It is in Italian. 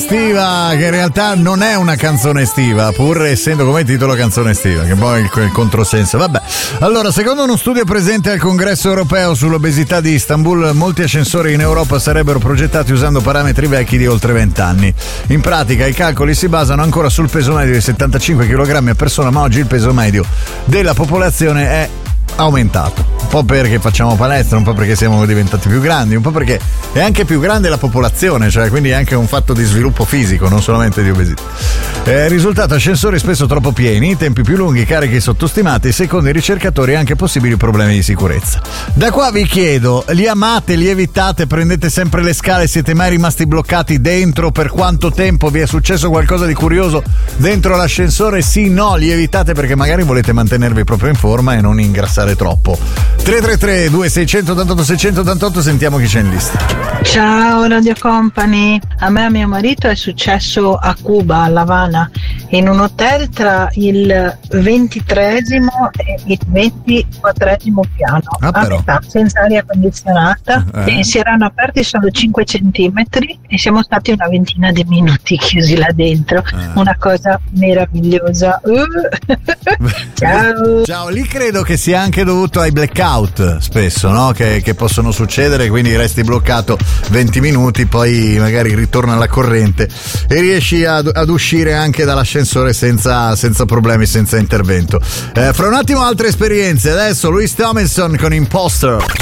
Estiva, che in realtà non è una canzone estiva, pur essendo come titolo canzone estiva, che poi è il controsenso. Vabbè. Allora, secondo uno studio presente al Congresso europeo sull'obesità di Istanbul, molti ascensori in Europa sarebbero progettati usando parametri vecchi di oltre 20 anni. In pratica i calcoli si basano ancora sul peso medio di 75 kg a persona, ma oggi il peso medio della popolazione è aumentato, un po' perché facciamo palestra, un po' perché siamo diventati più grandi, un po' perché è anche più grande la popolazione, cioè quindi è anche un fatto di sviluppo fisico, non solamente di obesità. Risultato: ascensori spesso troppo pieni, tempi più lunghi, carichi sottostimati, secondo i ricercatori anche possibili problemi di sicurezza. Da qua vi chiedo, li amate, li evitate, prendete sempre le scale, siete mai rimasti bloccati dentro? Per quanto tempo? Vi è successo qualcosa di curioso dentro l'ascensore? Sì, no, li evitate perché magari volete mantenervi proprio in forma e non ingrassare troppo. 333 2688 688, sentiamo chi c'è in lista. Ciao Radio Company, a me e a mio marito è successo a Cuba, a La Habana, in un hotel tra il 23esimo e il 24esimo piano, a metà, senza aria condizionata, e si erano aperti solo 5 centimetri e siamo stati una ventina di minuti chiusi là dentro, una cosa meravigliosa. Ciao. Ciao, lì credo che sia anche dovuto ai blackout spesso, no? Che possono succedere, quindi resti bloccato 20 minuti, poi magari ritorna la corrente e riesci ad uscire anche dall'ascensore senza problemi, senza intervento. Fra un attimo altre esperienze, adesso Louis Tomlinson con Imposter.